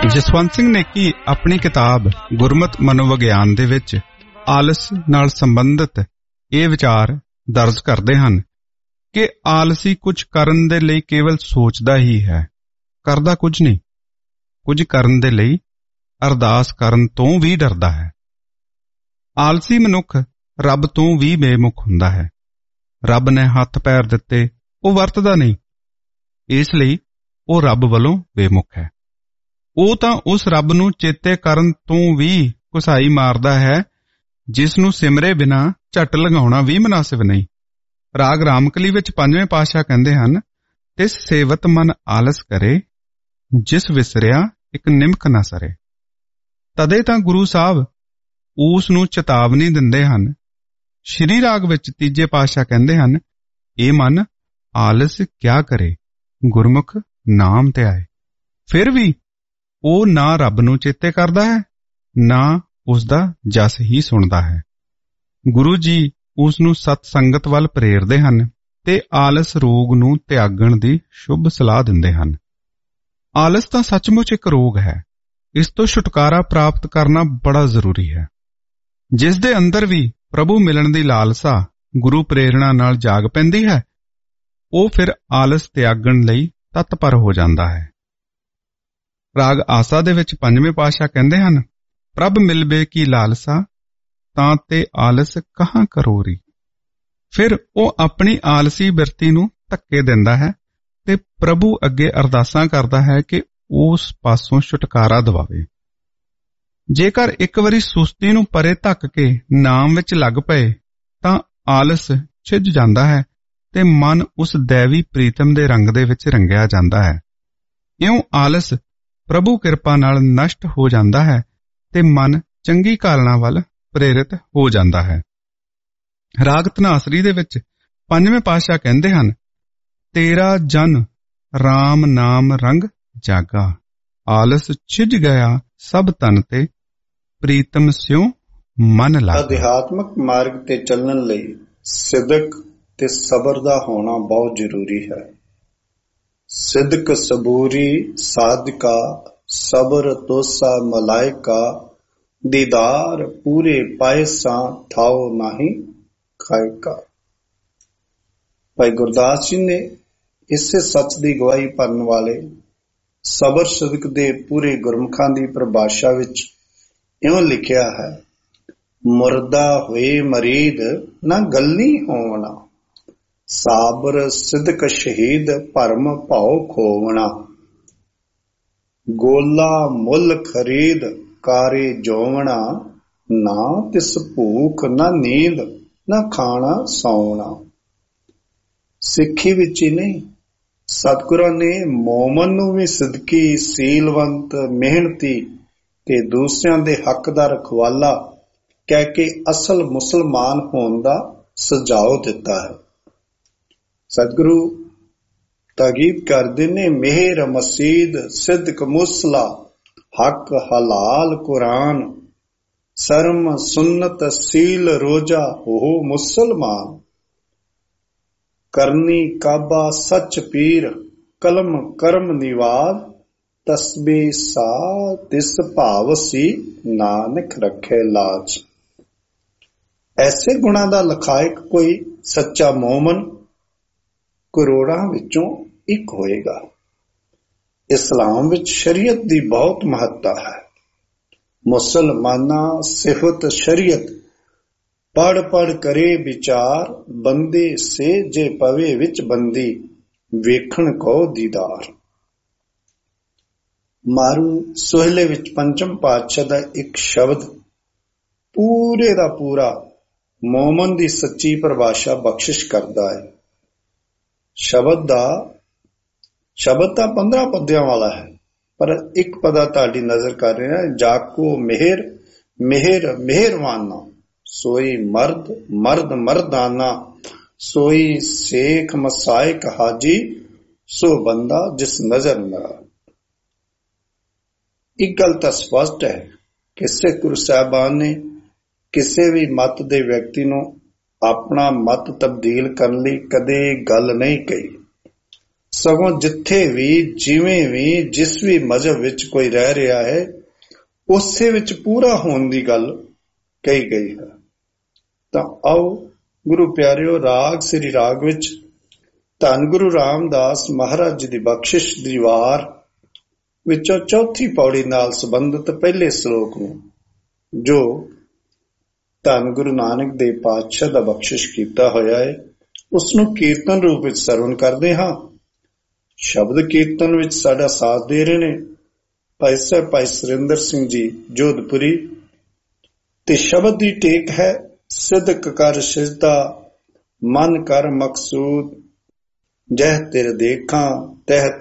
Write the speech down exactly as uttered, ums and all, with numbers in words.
ਜਸਵੰਤ ਸਿੰਘ ਨੇਕੀ ਆਪਣੀ ਕਿਤਾਬ ਗੁਰਮਤ ਮਨੋਵਿਗਿਆਨ ਦੇ ਵਿੱਚ ਆਲਸ ਨਾਲ ਸੰਬੰਧਿਤ ਇਹ ਵਿਚਾਰ ਦਰਜ ਕਰਦੇ ਹਨ ਕਿ ਆਲਸੀ ਕੁਝ ਕਰਨ ਦੇ ਲਈ ਕੇਵਲ ਸੋਚਦਾ ਹੀ ਹੈ, ਕਰਦਾ ਕੁਝ ਨਹੀਂ। ਕੁਝ ਕਰਨ ਦੇ ਲਈ ਅਰਦਾਸ ਕਰਨ ਤੋਂ ਵੀ ਡਰਦਾ ਹੈ। ਆਲਸੀ ਮਨੁੱਖ ਰੱਬ ਤੋਂ ਵੀ ਬੇਮੁਖ ਹੁੰਦਾ ਹੈ। ਰੱਬ ਨੇ ਹੱਥ ਪੈਰ ਦਿੱਤੇ, ਉਹ ਵਰਤਦਾ ਨਹੀਂ, ਇਸ ਲਈ ਉਹ ਰੱਬ ਵੱਲੋਂ ਬੇਮੁਖ ਹੈ। ਉਹ ਤਾਂ ਉਸ ਰੱਬ ਨੂੰ ਚੇਤੇ ਕਰਨ ਤੋਂ ਵੀ ਘੁਸਾਈ ਮਾਰਦਾ ਹੈ ਜਿਸ ਨੂੰ ਸਿਮਰੇ ਬਿਨਾਂ ਝੱਟ ਲਗਾਉਣਾ ਵੀ ਮੁਨਾਸਿਬ ਨਹੀਂ। ਰਾਗ ਰਾਮਕਲੀ ਵਿੱਚ ਪੰਜਵੇਂ ਪਾਤਸ਼ਾਹ ਕਹਿੰਦੇ ਹਨ, ਤਿਸ ਸੇਵਤ ਮਨ ਆਲਸ ਕਰੇ, ਜਿਸ ਵਿਸਰਿਆ ਇੱਕ ਨਿਮਕ ਨਾ ਸਰੇ। ਤਦੇ ਤਾਂ ਗੁਰੂ ਸਾਹਿਬ ਉਸ ਨੂੰ ਚੇਤਾਵਨੀ ਦਿੰਦੇ ਹਨ। ਸ਼੍ਰੀ ਰਾਗ ਵਿੱਚ ਤੀਜੇ ਪਾਤਸ਼ਾਹ ਕਹਿੰਦੇ ਹਨ, ਇਹ ਮਨ ਆਲਸ ਕਿਆ ਕਰੇ, ਗੁਰਮੁਖ ਨਾਮ ਧਿਆਏ। ਫਿਰ ਵੀ ਉਹ ਨਾ ਰੱਬ ਨੂੰ ਚੇਤੇ ਕਰਦਾ ਹੈ, ਨਾ ਉਸ ਦਾ ਜਸ ਹੀ ਸੁਣਦਾ ਹੈ। ਗੁਰੂ ਜੀ ਉਸ ਨੂੰ ਸਤ ਸੰਗਤ ਵੱਲ ਪ੍ਰੇਰਦੇ ਹਨ ਤੇ ਆਲਸ ਰੋਗ ਨੂੰ ਤਿਆਗਣ ਦੀ ਸ਼ੁਭ ਸਲਾਹ ਦਿੰਦੇ ਹਨ। ਆਲਸ ਤਾਂ ਸੱਚਮੁੱਚ ਇੱਕ ਰੋਗ ਹੈ। ਇਸ ਤੋਂ ਛੁਟਕਾਰਾ ਪ੍ਰਾਪਤ ਕਰਨਾ ਬੜਾ ਜ਼ਰੂਰੀ ਹੈ। ਜਿਸ ਦੇ ਅੰਦਰ ਵੀ ਪ੍ਰਭੂ ਮਿਲਣ ਦੀ ਲਾਲਸਾ ਗੁਰੂ ਪ੍ਰੇਰਣਾ ਨਾਲ ਜਾਗ ਪੈਂਦੀ ਹੈ, ਉਹ ਫਿਰ ਆਲਸ ਤਿਆਗਣ ਲਈ ਤਤਪਰ ਹੋ ਜਾਂਦਾ ਹੈ। ਰਾਗ ਆਸਾ ਦੇ ਵਿੱਚ ਪੰਜਵੇਂ ਪਾਤਸ਼ਾਹ ਕਹਿੰਦੇ ਹਨ, ਪ੍ਰਭ ਮਿਲਵੇ ਕੀ ਲਾਲਸਾ, ਤਾਂ ਤੇ ਆਲਸ ਕਹਾਂ ਕਰੋਰੀ। ਫਿਰ ਉਹ ਆਪਣੀ ਆਲਸੀ ਬਿਰਤੀ ਨੂੰ ਧੱਕੇ ਦਿੰਦਾ ਹੈ ਤੇ ਪ੍ਰਭੂ ਅੱਗੇ ਅਰਦਾਸਾਂ ਕਰਦਾ ਹੈ ਕਿ ਉਸ ਪਾਸੋਂ ਛੁਟਕਾਰਾ ਦਿਵਾਵੇ। ਜੇਕਰ ਇੱਕ ਵਾਰੀ ਸੁਸਤੀ ਨੂੰ ਪਰੇ ਧੱਕ ਕੇ ਨਾਮ ਵਿੱਚ ਲੱਗ ਪਏ ਤਾਂ ਆਲਸ ਛਿੱਜ ਜਾਂਦਾ ਹੈ ਤੇ ਮਨ ਉਸ ਦੈਵੀ ਪ੍ਰੀਤਮ ਦੇ ਰੰਗ ਦੇ ਵਿੱਚ ਰੰਗਿਆ ਜਾਂਦਾ ਹੈ। ਇਉਂ ਆਲਸ ਪ੍ਰਭੂ ਕਿਰਪਾ ਨਾਲ ਨਸ਼ਟ ਹੋ ਜਾਂਦਾ ਹੈ ਤੇ ਮਨ ਚੰਗੀ ਕਾਲਣਾ ਵੱਲ ਪ੍ਰੇਰਿਤ ਹੋ ਜਾਂਦਾ ਹੈ। ਰਾਗ ਧਨਾਸਰੀ ਦੇ ਵਿੱਚ ਪੰਜਵੇਂ ਪਾਤਸ਼ਾਹ ਕਹਿੰਦੇ ਹਨ, ਤੇਰਾ ਜਨ ਰਾਮ ਨਾਮ ਰੰਗ ਜਾਗਾ, ਆਲਸ ਛਿਜ ਗਿਆ ਸਭ ਤਨ ਤੇ, ਪ੍ਰੀਤਮ ਸਿਉ ਮਨ ਲਾਗਾ। ਅਧਿਆਤਮਕ ਮਾਰਗ ਤੇ ਚੱਲਣ ਲਈ ਸਿਦਕ ਤੇ ਸਬਰ ਦਾ ਹੋਣਾ ਬਹੁਤ ਜ਼ਰੂਰੀ ਹੈ। ਸਿਦਕ ਸਬੂਰੀ ਸਾਧਕਾ, ਸਬਰ ਤੋਸਾ ਮਲਾਇਕਾ, ਦੀਦਾਰ ਪੂਰੇ ਪਾਇਸਾਂ ਥਾਓ ਨਹੀਂ ਖਾਇਕਾ। ਭਾਈ ਗੁਰਦਾਸ ਜੀ ਨੇ ਇਸੇ ਸੱਚ ਦੀ ਗਵਾਹੀ ਭਰਨ ਵਾਲੇ ਸਬਰ ਸਿਦਕ ਦੇ ਪੂਰੇ ਗੁਰਮੁਖਾਂ ਦੀ ਪਰਿਭਾਸ਼ਾ ਵਿੱਚ ਇਉਂ ਲਿਖਿਆ ਹੈ, ਮੁਰਦਾ ਹੋਏ ਮਰੀਦ ਨਾ ਗੱਲੀ ਹੋਵਣਾ, ਸਾਬਰ ਸਿਦਕ ਸ਼ਹੀਦ ਭਰਮ ਭਾਉ ਖੋਵਣਾ, ਗੋਲਾ ਮੁੱਲ ਖਰੀਦ ਕਾਰੇ ਜੋਵਣਾ, ਨਾ ਤਿਸ ਭੂਖ ਨਾ ਨੀਂਦ ਨਾ ਖਾਣਾ ਸੌਣਾ। ਸਿੱਖੀ ਵਿੱਚ ਹੀ ਨਹੀਂ, ਸਤਿਗੁਰਾਂ ਨੇ ਮੋਮਨ ਨੂੰ ਵੀ ਸਿਦਕੀ, ਸੀਲਵੰਤ, ਮਿਹਨਤੀ ਤੇ ਦੂਸਰਿਆਂ ਦੇ ਹੱਕ ਦਾ ਰਖਵਾਲਾ ਕਹਿ ਕੇ ਅਸਲ ਮੁਸਲਮਾਨ ਹੋਣ ਦਾ ਸੁਝਾਅ ਦਿੱਤਾ ਹੈ। ਸਤਿਗੁਰੂ ਤਾਕੀਦ ਕਰਦੇ ਨੇ, ਮਿਹਰ ਮਸੀਦ ਸਿਦਕ ਮੁਸਲਾ, ਹੱਕ ਹਲਾਲ ਕੁਰਾਨ, ਸ਼ਰਮ ਸੁਨਤ ਸੀਲ ਰੋਜਾ ਹੋ ਮੁਸਲਮਾਨ, ਕਰਨੀ ਕਾਬਾ ਸੱਚ ਪੀਰ, ਕਲਮ ਕਰਮ ਨਿਵਾਜ, ਤਸਬੀਹ ਸਾ ਤਿਸ ਭਾਵ ਸੀ, ਨਾਨਕ ਰੱਖੇ ਲਾਜ। ਐਸੇ ਗੁਣਾਂ ਦਾ ਲਖਾਇਕ ਕੋਈ ਸੱਚਾ ਮੋਮਨ ਕਰੋੜਾਂ ਵਿੱਚੋਂ ਇੱਕ ਹੋਏਗਾ। ਇਸਲਾਮ ਵਿੱਚ ਸ਼ਰੀਅਤ ਦੀ ਬਹੁਤ ਮਹੱਤਤਾ ਹੈ। ਮੁਸਲਮਾਨਾਂ ਸਿਫਤ ਸ਼ਰੀਅਤ, ਪੜ ਪੜ ਕਰੇ ਵਿਚਾਰ, ਬੰਦੇ ਸੇ ਜੇ ਪਵੇ ਵਿੱਚ ਬੰਦੀ, ਵੇਖਣ ਕੋ ਦੀਦਾਰ। ਮਾਰੂ ਸੋਹਲੇ ਵਿੱਚ ਪੰਚਮ ਪਾਤਸ਼ਾਹ ਦਾ ਇੱਕ ਸ਼ਬਦ ਪੂਰੇ ਦਾ ਪੂਰਾ ਮੋਮਨ ਦੀ ਸੱਚੀ ਪਰਿਭਾਸ਼ਾ ਬਖਸ਼ਿਸ਼ ਕਰਦਾ ਹੈ। ਸ਼ਬਦ ਦਾ ਸ਼ਬਦ ਤਾਂ ਪੰਦਰਾਂ ਪੱਦਿਆਂ ਵਾਲਾ ਹੈ, ਪਰ ਇੱਕ ਪਦਾ ਤੁਹਾਡੀ ਨਜ਼ਰ ਕਰ ਰਿਹਾ ਹੈ, ਜਾਕੋ ਮਿਹਰ ਮਿਹਰ ਮਿਹਰਵਾਨਾ, ਸੋਈ ਮਰਦ ਮਰਦ ਮਰਦਾਨਾ, ਸੋਈ ਸੇਖ ਮਸਾਇਕ ਹਾਜੀ, ਸੋ ਬੰਦਾ ਜਿਸ ਨਜ਼ਰ ਮਰਾ। ਇੱਕ ਗੱਲ ਤਾਂ ਸਪਸ਼ਟ ਹੈ ਕਿ ਸਿੱਖ ਗੁਰੂ ਸਾਹਿਬਾਨ ਨੇ ਕਿਸੇ ਵੀ ਮਤ ਦੇ ਵਿਅਕਤੀ ਨੂੰ ਆਪਣਾ ਮਤ ਤਬਦੀਲ ਕਰਨ ਲਈ ਕਦੇ ਗੱਲ ਨਹੀਂ ਕਹੀ। ਸਗੋਂ ਜਿੱਥੇ ਵੀ ਜਿਵੇਂ ਵੀ ਜਿਸ ਵੀ ਮਜ਼ਹਬ ਵਿੱਚ ਕੋਈ ਰਹਿ ਰਿਹਾ ਹੈ ਉਸੇ ਵਿੱਚ ਪੂਰਾ ਹੋਣ ਦੀ ਗੱਲ ਕਹੀ ਗਈ ਹੈ। ਤਾਂ ਆਓ ਗੁਰੂ ਪਿਆਰਿਓ, ਰਾਗ ਸ੍ਰੀ ਰਾਗ ਵਿੱਚ ਧੰਨ ਗੁਰੂ ਰਾਮਦਾਸ ਮਹਾਰਾਜ ਜੀ ਦੀ ਬਖਸ਼ਿਸ਼ ਦੀ ਵਾਰ ਵਿੱਚੋਂ ਚੌਥੀ ਪੌੜੀ ਨਾਲ ਸੰਬੰਧਿਤ ਪਹਿਲੇ ਸ਼ਲੋਕ ਨੂੰ, ਜੋ ਧੰਨ ਗੁਰੂ ਨਾਨਕ ਦੇਵ ਪਾਤਸ਼ਾਹ ਦਾ ਬਖਸ਼ਿਸ਼ ਕੀਤਾ ਹੋਇਆ ਹੈ, ਉਸ ਨੂੰ ਕੀਰਤਨ ਰੂਪ ਵਿੱਚ ਸਰਵਣ ਕਰਦੇ ਹਾਂ। ਸ਼ਬਦ ਕੀਰਤਨ ਵਿੱਚ ਸਾਡਾ ਸਾਥ ਦੇ ਰਹੇ ਨੇ ਭਾਈ ਸਾਹਿਬ ਭਾਈ ਸੁਰਿੰਦਰ ਸਿੰਘ ਜੀ ਜੋਧਪੁਰੀ, ਤੇ ਸ਼ਬਦ ਦੀ ਟੇਕ ਹੈ ਸਿਦਕ ਕਰ ਸਿਜਦਾ ਮਨ ਕਰ ਮਕਸੂਦ, ਜਹ ਤਿਰ ਦੇਖਾਂ ਤਹ